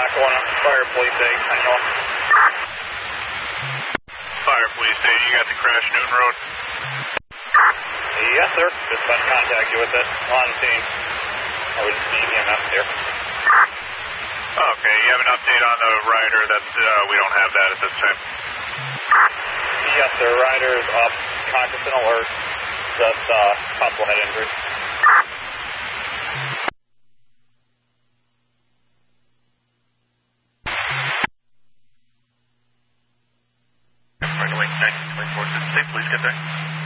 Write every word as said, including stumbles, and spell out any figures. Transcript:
one, Fire Police eight, I know. Fire Police eight, you got the crash Newton Road? Yes, sir. Just been contact you with it on the scene. I was seeing E M S here. Okay, you have an update on the rider? That's, uh, we don't have that at this time. Yes, sir. Rider is up, conscious and alert. Just uh, possible head injury. Right away, nine, nine, four, six, please get there.